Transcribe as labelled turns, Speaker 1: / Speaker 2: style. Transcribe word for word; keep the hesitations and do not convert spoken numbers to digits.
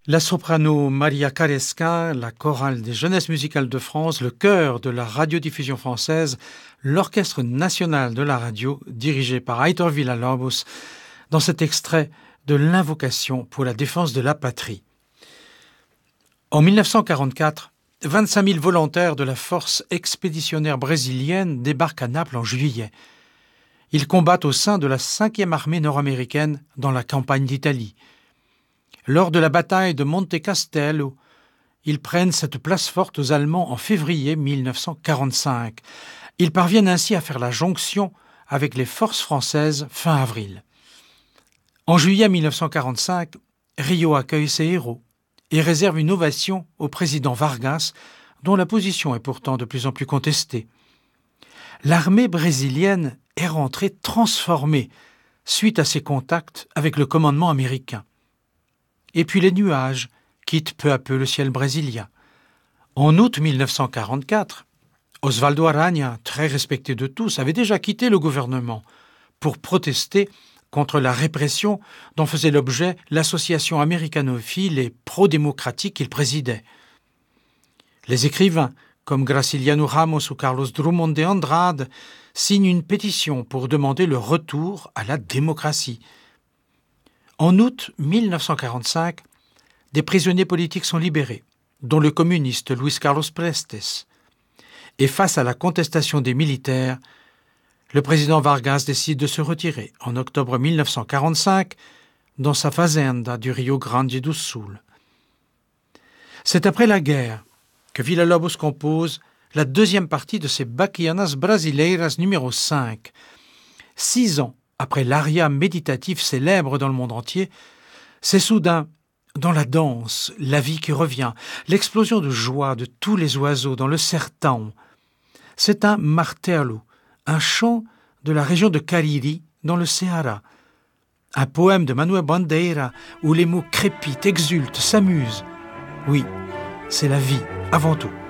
Speaker 1: La soprano Maria Caresca, la chorale des Jeunesses musicales de France, le chœur de la radiodiffusion française, l'Orchestre national de la radio, dirigé par Heitor Villa-Lobos, dans cet extrait de l'Invocation pour la défense de la patrie. En mille neuf cent quarante-quatre, vingt-cinq mille volontaires de la force expéditionnaire brésilienne débarquent à Naples en juillet. Ils combattent au sein de la cinquième armée nord-américaine dans la campagne d'Italie. Lors de la bataille de Monte Castello, ils prennent cette place forte aux Allemands en février mille neuf cent quarante-cinq. Ils parviennent ainsi à faire la jonction avec les forces françaises fin avril. En juillet mille neuf cent quarante-cinq, Rio accueille ses héros et réserve une ovation au président Vargas, dont la position est pourtant de plus en plus contestée. L'armée brésilienne est rentrée transformée suite à ses contacts avec le commandement américain. Et puis les nuages quittent peu à peu le ciel brésilien. En août mille neuf cent quarante-quatre, Osvaldo Aranha, très respecté de tous, avait déjà quitté le gouvernement pour protester contre la répression dont faisait l'objet l'association américanophile et pro-démocratique qu'il présidait. Les écrivains, comme Graciliano Ramos ou Carlos Drummond de Andrade, signent une pétition pour demander le retour à la démocratie. En août mille neuf cent quarante-cinq, des prisonniers politiques sont libérés, dont le communiste Luis Carlos Prestes. Et face à la contestation des militaires, le président Vargas décide de se retirer en octobre mille neuf cent quarante-cinq dans sa fazenda du Rio Grande do Sul. C'est après la guerre que Villa-Lobos compose la deuxième partie de ses Baquianas Brasileiras numéro cinq. Six ans après l'aria méditatif célèbre dans le monde entier, c'est soudain dans la danse, la vie qui revient, l'explosion de joie de tous les oiseaux dans le sertão. C'est un martelo, un chant de la région de Cariri dans le Ceará, un poème de Manuel Bandeira où les mots crépitent, exultent, s'amusent. Oui, c'est la vie avant tout.